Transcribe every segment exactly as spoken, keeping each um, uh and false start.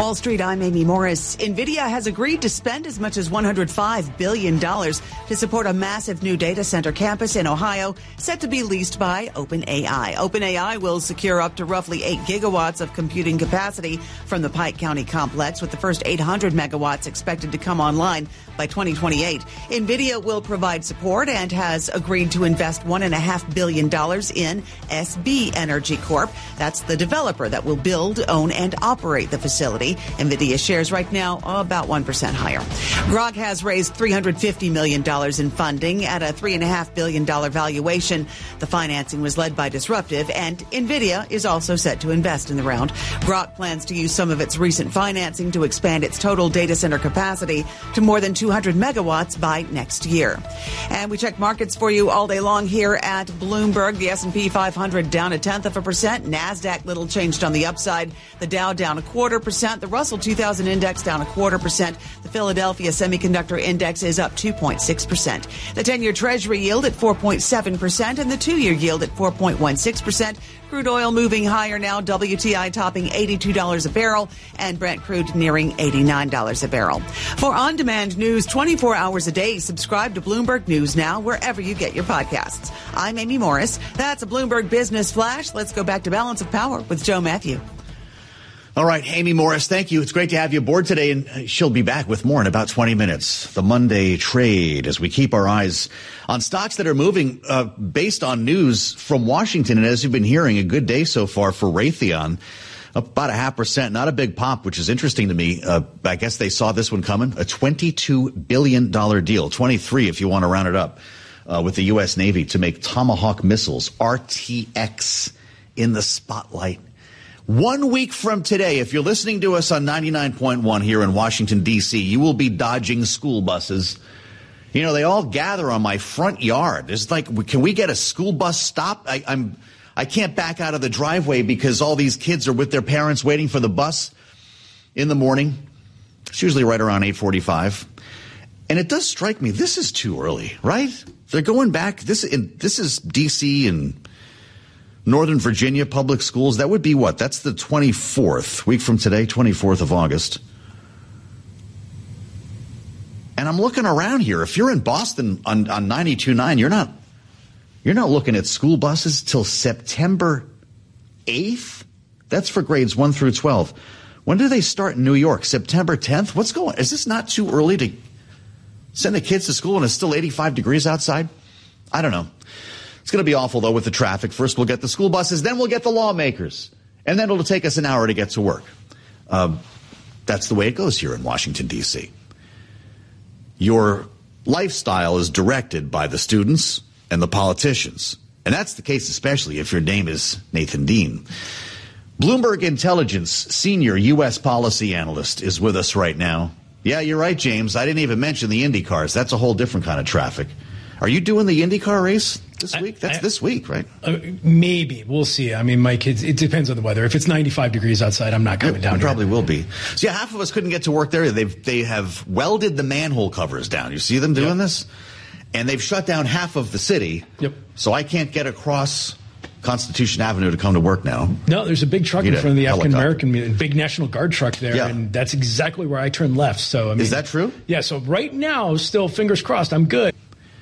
Wall Street, I'm Amy Morris. NVIDIA has agreed to spend as much as one hundred five billion dollars to support a massive new data center campus in Ohio set to be leased by OpenAI. OpenAI will secure up to roughly eight gigawatts of computing capacity from the Pike County complex, with the first eight hundred megawatts expected to come online by twenty twenty-eight. NVIDIA will provide support and has agreed to invest one point five billion dollars in S B Energy Corp. That's the developer that will build, own, and operate the facility. NVIDIA shares right now about one percent higher. Grok has raised three hundred fifty million dollars in funding at a three point five billion dollars valuation. The financing was led by Disruptive, and NVIDIA is also set to invest in the round. Grok plans to use some of its recent financing to expand its total data center capacity to more than two hundred megawatts by next year. And we check markets for you all day long here at Bloomberg. The S and P five hundred down a tenth of a percent. NASDAQ little changed on the upside. The Dow down a quarter percent. The Russell two thousand index down a quarter percent. The Philadelphia Semiconductor Index is up two point six percent. The ten-year Treasury yield at four point seven percent and the two-year yield at four point one six percent. Crude oil moving higher now. W T I topping eighty-two dollars a barrel and Brent crude nearing eighty-nine dollars a barrel. For on-demand news twenty-four hours a day, subscribe to Bloomberg News Now wherever you get your podcasts. I'm Amy Morris. That's a Bloomberg Business Flash. Let's go back to Balance of Power with Joe Matthew. All right, Amy Morris, thank you. It's great to have you aboard today, and she'll be back with more in about twenty minutes. The Monday trade, as we keep our eyes on stocks that are moving uh, based on news from Washington. And as you've been hearing, a good day so far for Raytheon, up about a half percent. Not a big pop, which is interesting to me. Uh, I guess they saw this one coming. A twenty-two billion dollars deal, twenty-three if you want to round it up, uh, with the U S Navy to make Tomahawk missiles, R T X, in the spotlight. One week from today, if you're listening to us on ninety-nine point one here in Washington, D C, you will be dodging school buses. You know, they all gather on my front yard. It's like, can we get a school bus stop? I, I'm, I can't back out of the driveway because all these kids are with their parents waiting for the bus in the morning. It's usually right around eight forty-five. And it does strike me, this is too early, right? They're going back. This, in, this is D C and Northern Virginia public schools. That would be what? That's the twenty-fourth, week from today, twenty-fourth of August. And I'm looking around here. If you're in Boston on, on ninety-two point nine, you're not, you're not looking at school buses till September eighth. That's for grades one through twelve. When do they start in New York? September tenth? What's going on? Is this not too early to send the kids to school and it's still eighty-five degrees outside? I don't know. It's going to be awful, though, with the traffic. First, we'll get the school buses, then we'll get the lawmakers. And then it'll take us an hour to get to work. Um, that's the way it goes here in Washington, D C. Your lifestyle is directed by the students and the politicians. And that's the case especially if your name is Nathan Dean. Bloomberg Intelligence senior U S policy analyst is with us right now. Yeah, you're right, James. I didn't even mention the Indy cars. That's a whole different kind of traffic. Are you doing the IndyCar race this week? That's I, I, this week, right? Uh, maybe. We'll see. I mean, my kids, it depends on the weather. If it's ninety-five degrees outside, I'm not coming it, down it here. Probably will be. So, yeah, half of us couldn't get to work there. They've, they have welded the manhole covers down. You see them doing yep. this? And they've shut down half of the city. Yep. So I can't get across Constitution Avenue to come to work now. No, there's a big truck in front of the African-American, big National Guard truck there, yeah. and that's exactly where I turned left. So I mean, is that true? Yeah, so right now, still, fingers crossed, I'm good.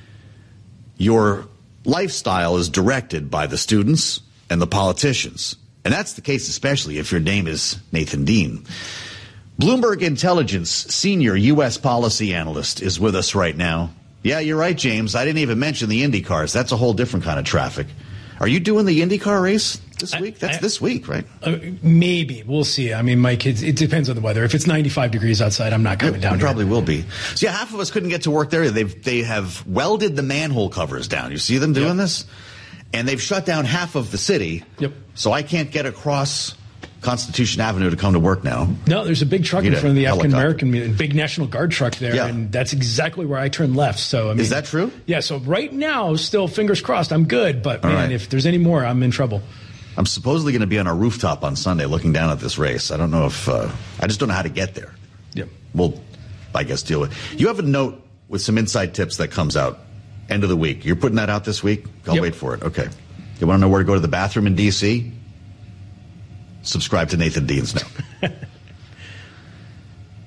Your lifestyle is directed by the students and the politicians. And that's the case especially if your name is Nathan Dean. Bloomberg Intelligence senior U S policy analyst is with us right now. Yeah, you're right, James. I didn't even mention the Indy cars. That's a whole different kind of traffic. Are you doing the IndyCar race this week? That's I, I, this week, right? Uh, maybe. We'll see. I mean, my kids, it depends on the weather. If it's ninety-five degrees outside, I'm not coming it, down it here. Probably will be. So, yeah, half of us couldn't get to work there. They've, they have welded the manhole covers down. You see them doing yep. this? And they've shut down half of the city. Yep. So I can't get across Constitution Avenue to come to work now. No, there's a big truck in front of the African-American, big National Guard truck there, yeah. and that's exactly where I turned left. So I mean, is that true? Yeah, so right now, still, fingers crossed, I'm good, but All man, right. if there's any more, I'm in trouble. I'm supposedly going to be on a rooftop on Sunday looking down at this race. I don't know if, uh, I just don't know how to get there. Yep. We'll, I guess, deal with it. You have a note with some inside tips that comes out end of the week. You're putting that out this week? I'll yep. wait for it. Okay. You want to know where to go to the bathroom in D C? Subscribe to Nathan Dean's Note.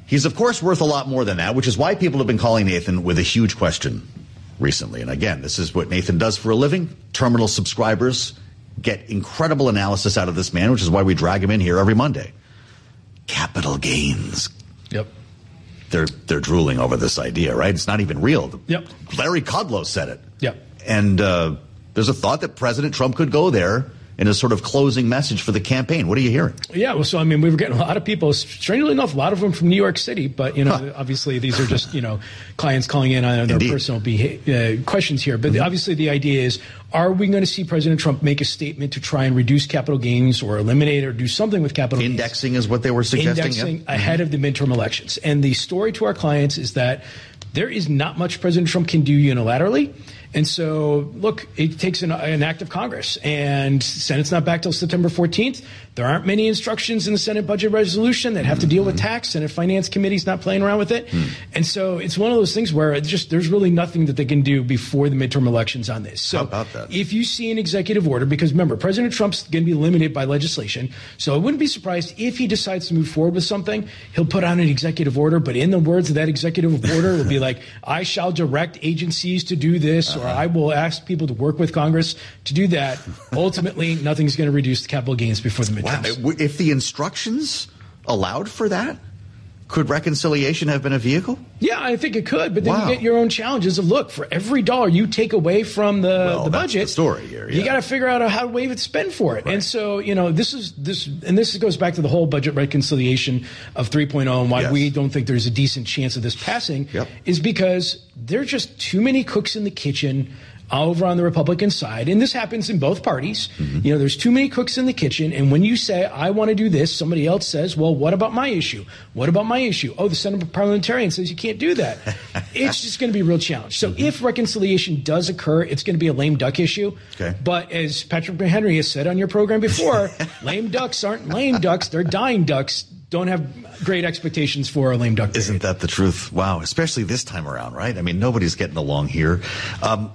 He's, of course, worth a lot more than that, which is why people have been calling Nathan with a huge question recently. And again, this is what Nathan does for a living. Terminal subscribers get incredible analysis out of this man, which is why we drag him in here every Monday. Capital gains. Yep. They're they're drooling over this idea, right? It's not even real. Yep. Larry Kudlow said it. Yep. And uh, there's a thought that President Trump could go there in a sort of closing message for the campaign. What are you hearing? Yeah, well, so, I mean, we were getting a lot of people, strangely enough, a lot of them from New York City, but, you know, huh. obviously these are just, you know, clients calling in on their Indeed. personal beha- uh, questions here. But mm-hmm. obviously the idea is, are we going to see President Trump make a statement to try and reduce capital gains or eliminate or do something with capital Indexing gains? Indexing is what they were suggesting? Indexing yeah. ahead mm-hmm. of the midterm elections. And the story to our clients is that there is not much President Trump can do unilaterally. And so, look, it takes an, an act of Congress, and Senate's not back till September fourteenth. There aren't many instructions in the Senate budget resolution that have to deal with tax. Senate Finance Committee's not playing around with it. Mm. And so it's one of those things where it's just there's really nothing that they can do before the midterm elections on this. So How about that? If you see an executive order, because remember, President Trump's going to be limited by legislation, so I wouldn't be surprised if he decides to move forward with something, he'll put out an executive order, but in the words of that executive order, it'll be like, I shall direct agencies to do this, uh-huh. or I will ask people to work with Congress to do that. Ultimately, nothing's going to reduce the capital gains before the midterms. Wow. If the instructions allowed for that, could reconciliation have been a vehicle? Yeah, I think it could, but then wow. you get your own challenges of, look, for every dollar you take away from the, well, the that's budget, the story here, yeah. you got to figure out how to wave it, spend for it. Right. And so, you know, this is this, and this goes back to the whole budget reconciliation of three point oh and why yes. we don't think there's a decent chance of this passing yep. is because there are just too many cooks in the kitchen over on the Republican side, and this happens in both parties. Mm-hmm. You know, there's too many cooks in the kitchen, and when you say, I want to do this, somebody else says, well, what about my issue? What about my issue? Oh, the Senate parliamentarian says you can't do that. It's just going to be a real challenge. So mm-hmm. if reconciliation does occur, it's going to be a lame duck issue. Okay. But as Patrick McHenry has said on your program before, lame ducks aren't lame ducks, they're dying ducks. Don't have great expectations for a lame duck period. Isn't that the truth? Wow, especially this time around, right? I mean, nobody's getting along here. Um,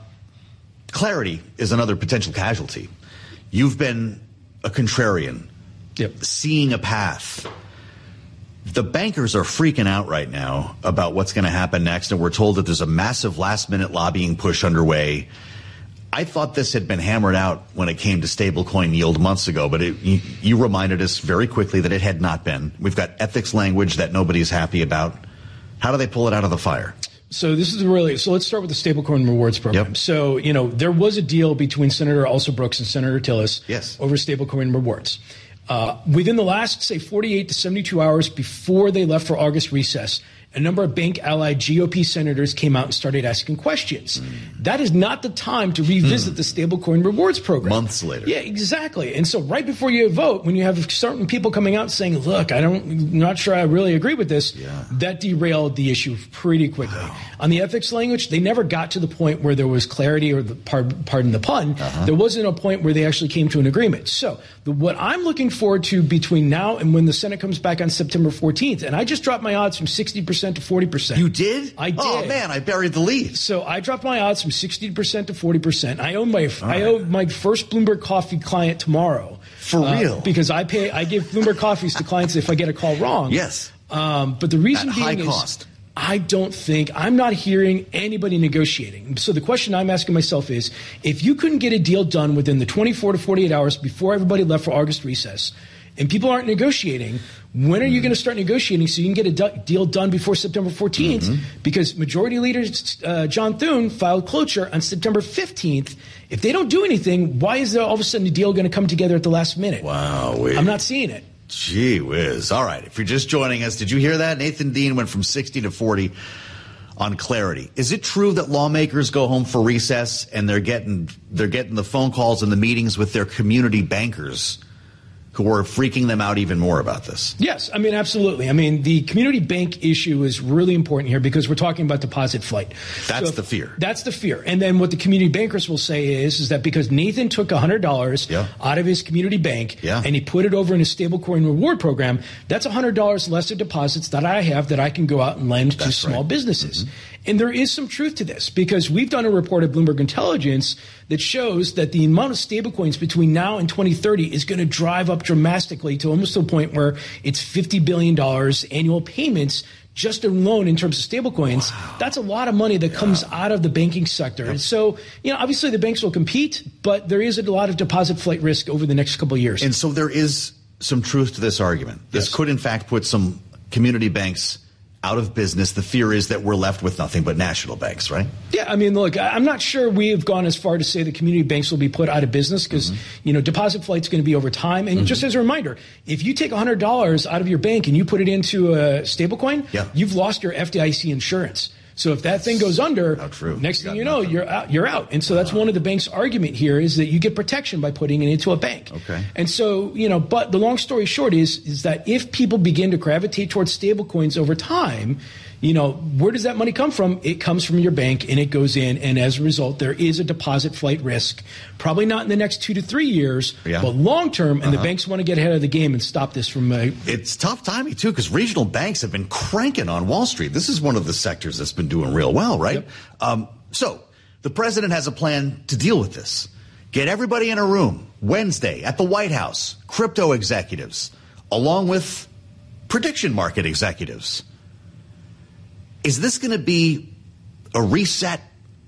Clarity is another potential casualty. You've been a contrarian, yep. seeing a path. The bankers are freaking out right now about what's going to happen next, and we're told that there's a massive last-minute lobbying push underway. I thought this had been hammered out when it came to stablecoin yield months ago, but it, you, you reminded us very quickly that it had not been. We've got ethics language that nobody's happy about. How do they pull it out of the fire? So this is really, so let's start with the stablecoin rewards program. Yep. So, you know, there was a deal between Senator Elsa Brooks and Senator Tillis yes. over stablecoin rewards. Uh, within the last, say, forty-eight to seventy-two hours before they left for August recess, a number of bank-allied G O P senators came out and started asking questions. Mm. That is not the time to revisit mm. the stablecoin rewards program. Months later. Yeah, exactly. And so right before you vote, when you have certain people coming out saying, look, I don't, I'm not sure I really agree with this, yeah. that derailed the issue pretty quickly. Wow. On the ethics language, they never got to the point where there was clarity or, the pardon the pun, uh-huh. there wasn't a point where they actually came to an agreement. So the, what I'm looking forward to between now and when the Senate comes back on September fourteenth, and I just dropped my odds from sixty percent to forty percent. You did? I did. Oh, man, I buried the lead. So I dropped my odds from sixty percent to forty percent. I owe my All I owe right. my first Bloomberg Coffee client tomorrow. For real? Uh, because I pay, I give Bloomberg Coffees to clients if I get a call wrong. Yes. Um, but the reason At being high is cost. I don't think, I'm not hearing anybody negotiating. So the question I'm asking myself is, if you couldn't get a deal done within the twenty-four to forty-eight hours before everybody left for August recess, and people aren't negotiating, when are you going to start negotiating so you can get a du- deal done before September fourteenth? Mm-hmm. Because Majority Leader uh, John Thune filed cloture on September fifteenth. If they don't do anything, why is there all of a sudden a deal going to come together at the last minute? Wow. Wait. I'm not seeing it. Gee whiz. All right. If you're just joining us, did you hear that? Nathan Dean went from sixty to forty on Clarity. Is it true that lawmakers go home for recess and they're getting they're getting the phone calls and the meetings with their community bankers who are freaking them out even more about this? Yes, I mean, absolutely. I mean, the community bank issue is really important here because we're talking about deposit flight. That's so the fear. That's the fear. And then what the community bankers will say is, is that because Nathan took one hundred dollars yeah. out of his community bank yeah. and he put it over in a stablecoin reward program, that's one hundred dollars less of deposits that I have that I can go out and lend that's to small right. businesses. Mm-hmm. And there is some truth to this because we've done a report at Bloomberg Intelligence that shows that the amount of stablecoins between now and twenty thirty is going to drive up up dramatically to almost to a point where it's fifty billion dollars annual payments just alone in terms of stablecoins. Wow. That's a lot of money that yeah. comes out of the banking sector. Yep. And so, you know, obviously the banks will compete, but there is a lot of deposit flight risk over the next couple of years. And so there is some truth to this argument. This yes. could, in fact, put some community banks out of business. The fear is that we're left with nothing but national banks, right? Yeah, I mean, look, I'm not sure we have gone as far to say that community banks will be put out of business because, mm-hmm. you know, deposit flight's going to be over time. And mm-hmm. just as a reminder, if you take one hundred dollars out of your bank and you put it into a stablecoin, yeah. you've lost your F D I C insurance. So if that thing goes under, next thing you know, you're out, you're out. And so that's one of the bank's argument here is that you get protection by putting it into a bank. Okay. And so, you know, but the long story short is, is that if people begin to gravitate towards stablecoins over time, you know, where does that money come from? It comes from your bank and it goes in. And as a result, there is a deposit flight risk, probably not in the next two to three years, yeah. but long term. And uh-huh. the banks want to get ahead of the game and stop this from. Uh, it's tough timing, too, because regional banks have been cranking on Wall Street. This is one of the sectors that's been doing real well, right? Yep. Um, so the president has a plan to deal with this. Get everybody in a room Wednesday at the White House, crypto executives, along with prediction market executives. Is this going to be a reset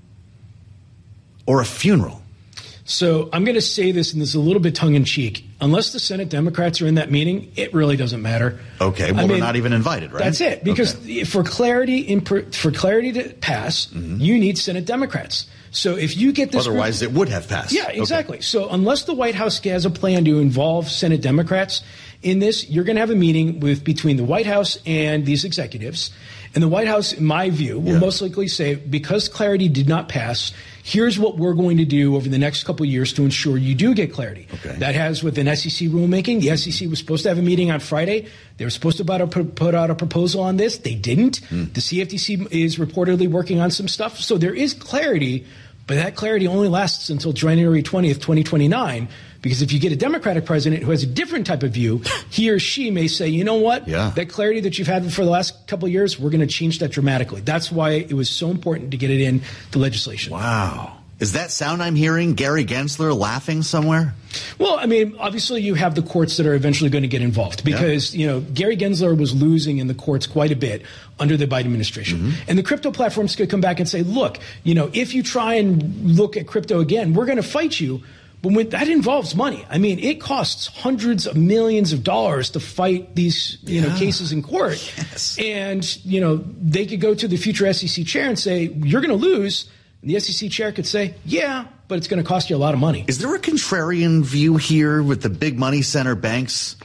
or a funeral? So I'm going to say this, and this is a little bit tongue-in-cheek. Unless the Senate Democrats are in that meeting, it really doesn't matter. Okay, well, I mean, they're not even invited, right? That's it. Because okay. for clarity in per, for clarity to pass, mm-hmm. you need Senate Democrats. So if you get this, otherwise group, it would have passed. Yeah, exactly. Okay. So unless the White House has a plan to involve Senate Democrats in this, you're going to have a meeting with between the White House and these executives. And the White House, in my view, will yeah. most likely say, because clarity did not pass, here's what we're going to do over the next couple of years to ensure you do get clarity. Okay. That has with an S E C rulemaking. The S E C was supposed to have a meeting on Friday. They were supposed to put out a proposal on this. They didn't. Mm. The C F T C is reportedly working on some stuff. So there is clarity, but that clarity only lasts until January twentieth, twenty twenty-nine. Because if you get a Democratic president who has a different type of view, he or she may say, you know what, yeah. that clarity that you've had for the last couple of years, we're going to change that dramatically. That's why it was so important to get it in the legislation. Wow. Is that sound I'm hearing Gary Gensler laughing somewhere? Well, I mean, obviously you have the courts that are eventually going to get involved because, yeah. you know, Gary Gensler was losing in the courts quite a bit under the Biden administration. Mm-hmm. And the crypto platforms could come back and say, look, you know, if you try and look at crypto again, we're going to fight you. But when that involves money, I mean, it costs hundreds of millions of dollars to fight these, you yeah. know, cases in court. Yes. And, you know, they could go to the future S E C chair and say, you're going to lose. And the S E C chair could say, yeah, but it's going to cost you a lot of money. Is there a contrarian view here with the big money center banks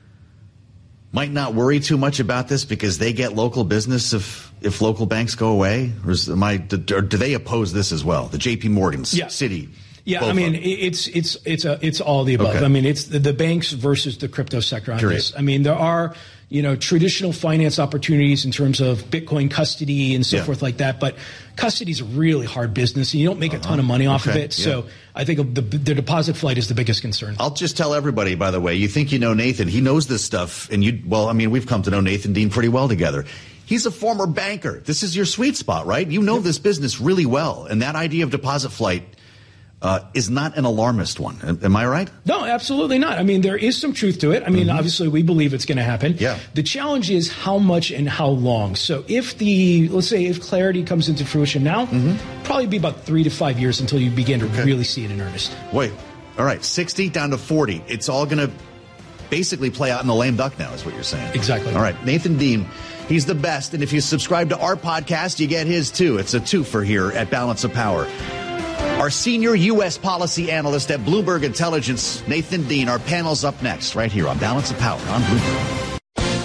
might not worry too much about this because they get local business if if local banks go away? Or, is, am I, or do they oppose this as well? The J P Morgans, yeah. Citi. Yeah, I mean, it's it's it's a, it's all the above. Okay. I mean, it's the, the banks versus the crypto sector on Curious. this. I mean, there are, you know, traditional finance opportunities in terms of Bitcoin custody and so yeah. forth like that. But custody is a really hard business, and you don't make uh-huh. a ton of money off okay. of it. Yeah. So I think the, the deposit flight is the biggest concern. I'll just tell everybody, by the way, you think you know Nathan. He knows this stuff. And you, well, I mean, we've come to know Nathan Dean pretty well together. He's a former banker. This is your sweet spot, right? You know yep. this business really well. And that idea of deposit flight Uh, is not an alarmist one. Am I right? No, absolutely not. I mean, there is some truth to it. I mean, mm-hmm. obviously, we believe it's going to happen. Yeah. The challenge is how much and how long. So if the, let's say, if clarity comes into fruition now, mm-hmm. probably be about three to five years until you begin to okay. really see it in earnest. Wait. All right. sixty down to forty. It's all going to basically play out in the lame duck now is what you're saying. Exactly. All right. Nathan Dean. He's the best. And if you subscribe to our podcast, you get his too. It's a twofer here at Balance of Power. Our senior U S policy analyst at Bloomberg Intelligence, Nathan Dean. Our panel's up next, right here on Balance of Power on Bloomberg.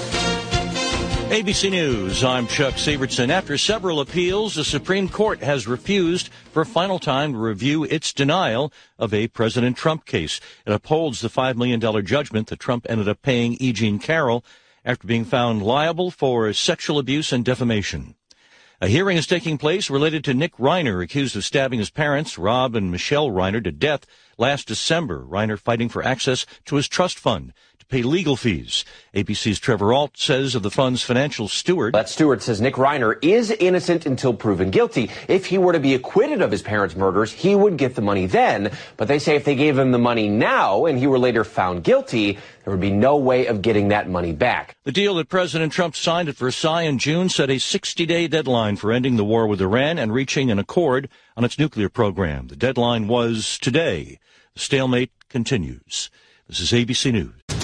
A B C News, I'm Chuck Sievertson. After several appeals, the Supreme Court has refused for a final time to review its denial of a President Trump case. It upholds the five million dollars judgment that Trump ended up paying E. Jean Carroll after being found liable for sexual abuse and defamation. A hearing is taking place related to Nick Reiner, accused of stabbing his parents, Rob and Michelle Reiner, to death last December. Reiner fighting for access to his trust fund to pay legal fees. A B C's Trevor Ault says of the fund's financial steward. That steward says Nick Reiner is innocent until proven guilty. If he were to be acquitted of his parents' murders, he would get the money then. But they say if they gave him the money now and he were later found guilty, there would be no way of getting that money back. The deal that President Trump signed at Versailles in June set a sixty-day deadline for ending the war with Iran and reaching an accord on its nuclear program. The deadline was today. The stalemate continues. This is A B C News.